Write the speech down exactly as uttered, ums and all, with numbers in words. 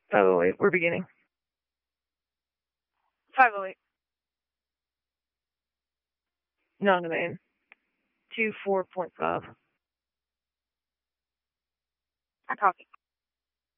five oh eight. We're beginning. five oh eight. Non-domain. two four point five. I copy.